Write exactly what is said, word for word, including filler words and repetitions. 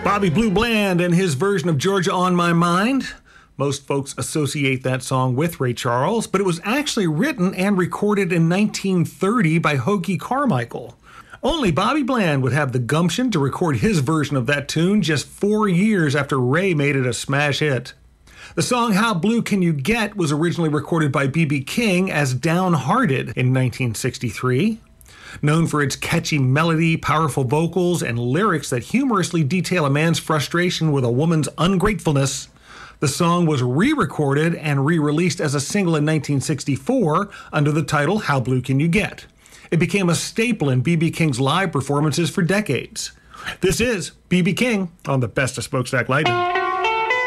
Bobby Blue Bland and his version of Georgia on My Mind. Most folks associate that song with Ray Charles, but it was actually written and recorded in nineteen thirty by Hoagy Carmichael. Only Bobby Bland would have the gumption to record his version of that tune just four years after Ray made it a smash hit. The song How Blue Can You Get was originally recorded by B B King as Downhearted in nineteen sixty-three. Known for its catchy melody, powerful vocals, and lyrics that humorously detail a man's frustration with a woman's ungratefulness, the song was re-recorded and re-released as a single in nineteen sixty-four under the title How Blue Can You Get? It became a staple in B B King's live performances for decades. This is B B King on the Best of Smokestack Lightning.